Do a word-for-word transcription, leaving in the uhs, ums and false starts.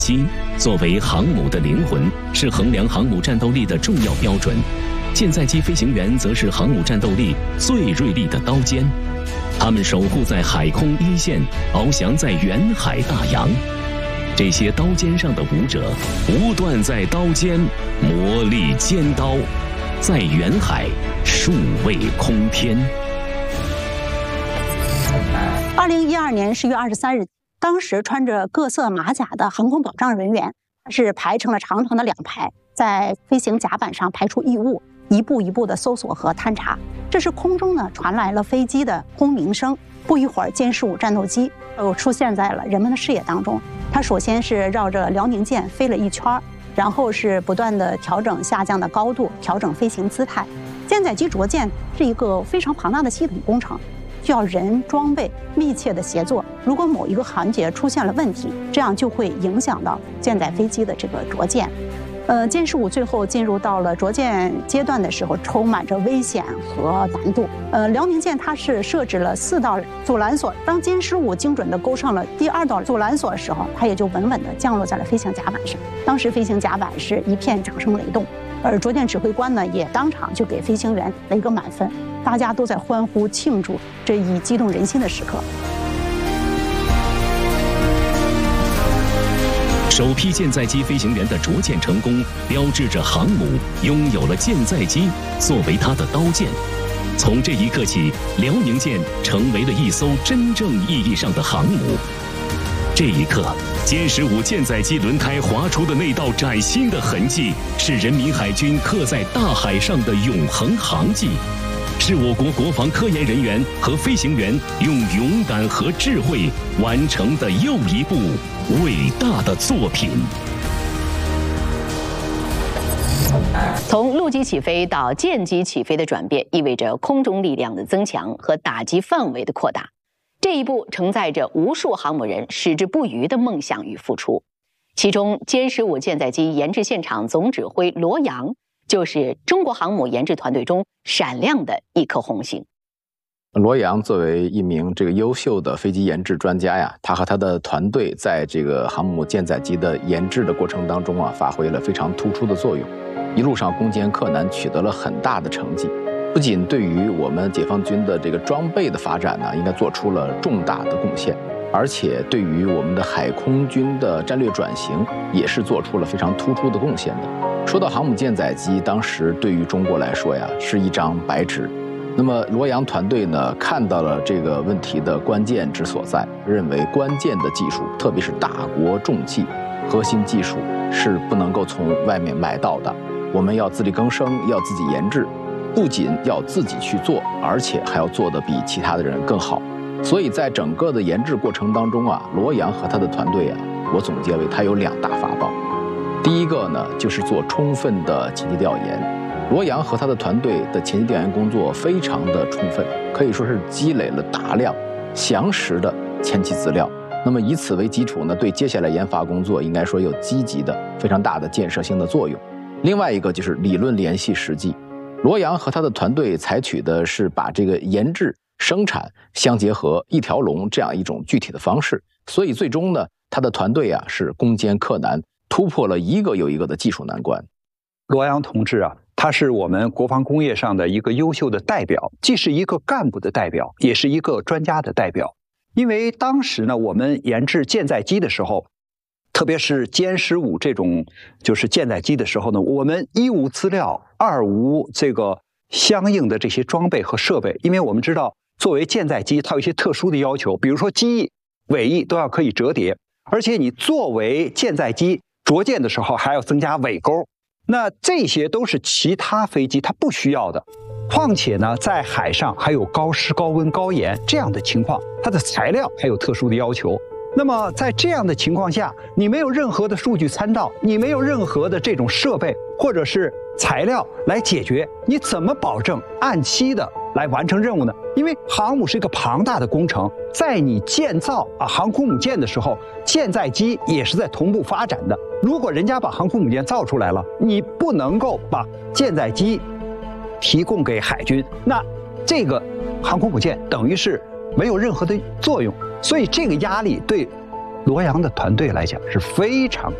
机作为航母的灵魂，是衡量航母战斗力的重要标准。舰载机飞行员则是航母战斗力最锐利的刀尖，他们守护在海空一线，翱翔在远海大洋。这些刀尖上的舞者，不断在刀尖磨砺尖刀，在远海数位空天。 二零一二年十月二十三日，当时穿着各色马甲的航空保障人员是排成了长长的两排，在飞行甲板上排除异物，一步一步的搜索和探查。这时空中呢传来了飞机的轰鸣声，不一会儿歼十五战斗机又出现在了人们的视野当中。它首先是绕着辽宁舰飞了一圈，然后是不断的调整下降的高度，调整飞行姿态。舰载机着舰是一个非常庞大的系统工程，需要人装备密切的协作。如果某一个环节出现了问题，这样就会影响到舰载飞机的这个着舰。呃，歼十五最后进入到了着舰阶段的时候，充满着危险和难度。呃，辽宁舰它是设置了四道阻拦索，当歼十五精准地勾上了第二道阻拦索的时候，它也就稳稳地降落在了飞行甲板上。当时飞行甲板是一片掌声雷动，而着舰指挥官呢也当场就给飞行员了一个满分，大家都在欢呼庆祝这一激动人心的时刻。 首批舰载机飞行员的着舰成功，标志着航母拥有了舰载机作为它的刀剑。从这一刻起，辽宁舰成为了一艘真正意义上的航母。这一刻，歼十五舰载机轮胎划出的那道崭新的痕迹，是人民海军刻在大海上的永恒航迹，是我国国防科研人员和飞行员用勇敢和智慧完成的又一部伟大的作品。 从陆基起飞到舰机起飞的转变，意味着空中力量的增强和打击范围的扩大。这一步承载着无数航母人矢志不渝的梦想与付出。其中，歼十五舰载机研制现场总指挥罗阳就是中国航母研制团队中闪亮的一颗红星。 罗阳作为一名这个优秀的飞机研制专家呀，他和他的团队在这个航母舰载机的研制的过程当中啊，发挥了非常突出的作用，一路上攻坚克难，取得了很大的成绩。不仅对于我们解放军的这个装备的发展呢，应该做出了重大的贡献，而且对于我们的海空军的战略转型也是做出了非常突出的贡献的。说到航母舰载机，当时对于中国来说呀，是一张白纸。那么罗阳团队呢，看到了这个问题的关键之所在，认为关键的技术，特别是大国重器，核心技术是不能够从外面买到的，我们要自力更生，要自己研制，不仅要自己去做，而且还要做得比其他的人更好。所以在整个的研制过程当中啊，罗阳和他的团队啊，我总结为他有两大法宝。第一个呢，就是做充分的前期调研。罗阳和他的团队的前期调研工作非常的充分，可以说是积累了大量详实的前期资料。那么以此为基础呢，对接下来研发工作应该说有积极的非常大的建设性的作用。另外一个就是理论联系实际，罗阳和他的团队采取的是把这个研制、生产相结合一条龙这样一种具体的方式，所以最终呢，他的团队啊是攻坚克难，突破了一个又一个的技术难关。 罗阳同志啊，他是我们国防工业上的一个优秀的代表，既是一个干部的代表，也是一个专家的代表。因为当时呢，我们研制舰载机的时候，特别是歼十五这种就是舰载机的时候呢，我们一无资料，二无这个相应的这些装备和设备。因为我们知道，作为舰载机，它有一些特殊的要求，比如说机翼、尾翼都要可以折叠，而且你作为舰载机着舰的时候还要增加尾钩。那这些都是其他飞机它不需要的，况且呢，在海上还有高湿、高温、高盐这样的情况，它的材料还有特殊的要求。那么在这样的情况下，你没有任何的数据参照，你没有任何的这种设备或者是材料来解决，你怎么保证按期的来完成任务呢？因为航母是一个庞大的工程，在你建造啊航空母舰的时候，舰载机也是在同步发展的。如果人家把航空母舰造出来了，你不能够把舰载机提供给海军，那这个航空母舰等于是没有任何的作用。所以这个压力对罗阳的团队来讲是非常